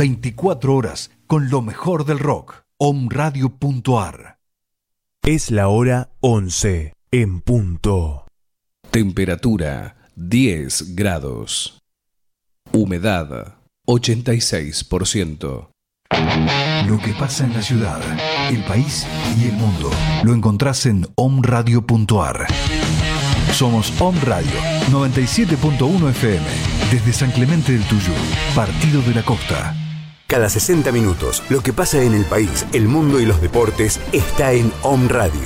24 horas con lo mejor del rock. Omradio.ar. Es la hora 11 en punto. Temperatura 10 grados. Humedad 86%. Lo que pasa en la ciudad, el país y el mundo lo encontrás en omradio.ar. Somos Om Radio 97.1 FM desde San Clemente del Tuyú, Partido de la Costa. Cada 60 minutos, lo que pasa en el país, el mundo y los deportes está en Om Radio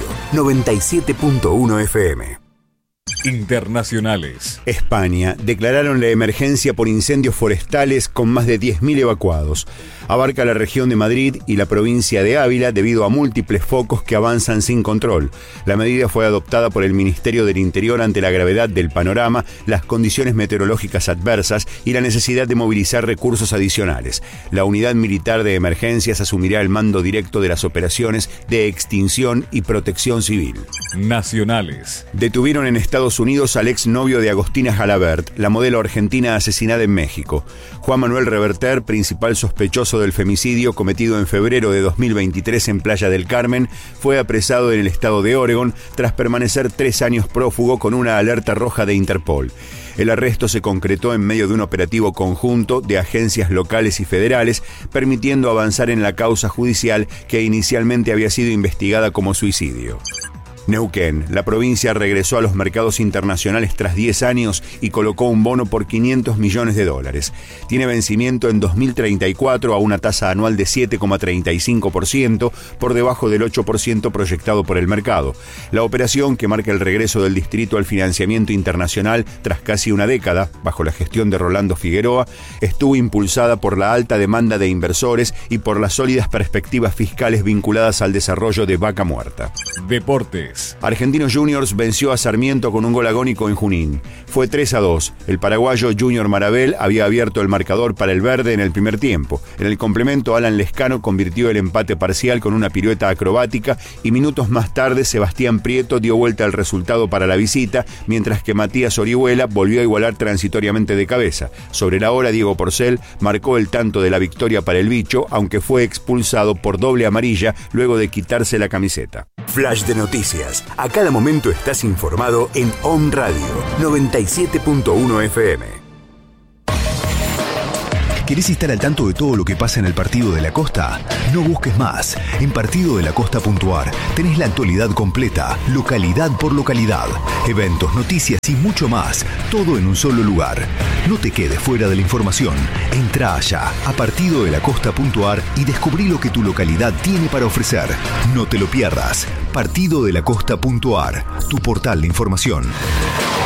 97.1 FM. Internacionales. España declararon la emergencia por incendios forestales con más de 10.000 evacuados. Abarca la región de Madrid y la provincia de Ávila debido a múltiples focos que avanzan sin control. La medida fue adoptada por el Ministerio del Interior ante la gravedad del panorama, las condiciones meteorológicas adversas y la necesidad de movilizar recursos adicionales. La unidad militar de emergencias asumirá el mando directo de las operaciones de extinción y protección civil. Nacionales. Detuvieron en Estados Unidos al exnovio de Agostina Jalabert, la modelo argentina asesinada en México. Juan Manuel Reverter, principal sospechoso del femicidio cometido en febrero de 2023 en Playa del Carmen, fue apresado en el estado de Oregon tras permanecer 3 años prófugo con una alerta roja de Interpol. El arresto se concretó en medio de un operativo conjunto de agencias locales y federales, permitiendo avanzar en la causa judicial que inicialmente había sido investigada como suicidio. Neuquén, la provincia regresó a los mercados internacionales tras 10 años y colocó un bono por $500 millones. Tiene vencimiento en 2034 a una tasa anual de 7,35%, por debajo del 8% proyectado por el mercado. La operación, que marca el regreso del distrito al financiamiento internacional tras casi una década, bajo la gestión de Rolando Figueroa, estuvo impulsada por la alta demanda de inversores y por las sólidas perspectivas fiscales vinculadas al desarrollo de Vaca Muerta. Deportes. Argentinos Juniors venció a Sarmiento con un gol agónico en Junín. Fue 3-2. El paraguayo Junior Marabel había abierto el marcador para el verde en el primer tiempo. En el complemento, Alan Lescano convirtió el empate parcial con una pirueta acrobática y minutos más tarde Sebastián Prieto dio vuelta al resultado para la visita, mientras que Matías Orihuela volvió a igualar transitoriamente de cabeza. Sobre la hora, Diego Porcel marcó el tanto de la victoria para el bicho, aunque fue expulsado por doble amarilla luego de quitarse la camiseta. Flash de noticias. A cada momento estás informado en Om Radio 97.1 FM. ¿Querés estar al tanto de todo lo que pasa en el Partido de la Costa? No busques más. En partidodelacosta.ar tenés la actualidad completa, localidad por localidad, eventos, noticias y mucho más, todo en un solo lugar. No te quedes fuera de la información. Entrá allá a partidodelacosta.ar y descubrí lo que tu localidad tiene para ofrecer. No te lo pierdas. Partidodelacosta.ar, tu portal de información.